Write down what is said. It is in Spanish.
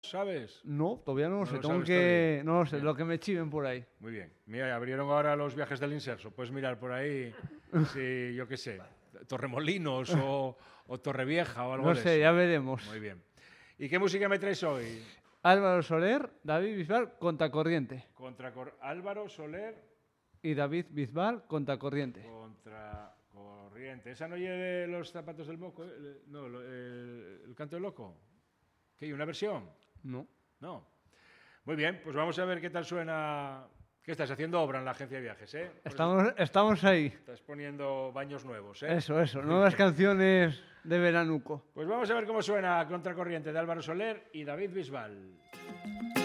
¿sabes? No, todavía no lo No sé. lo Tengo sabes que... todavía. No lo sé, Bien. lo que me chiven por ahí. Muy bien. Mira, abrieron ahora los viajes del Inserso. Puedes mirar por ahí, si, yo qué sé, Torremolinos o Torrevieja o algo No de sé, eso. ya veremos. Muy bien. ¿Y qué música me traes hoy? Álvaro Soler, David Bisbal, Contracorriente. Álvaro Soler Y David Bisbal, Contracorriente. Contracorriente. ¿Esa no lleve los zapatos del moco? No, el canto del loco. ¿Qué? ¿Una versión? No. No. Muy bien, pues vamos a ver qué tal suena. ¿Qué estás haciendo obra en la agencia de viajes, eh? Estamos ahí. Estás poniendo baños nuevos, ¿eh? Eso. Nuevas canciones de veranuco. Pues vamos a ver cómo suena Contracorriente de Álvaro Soler y David Bisbal.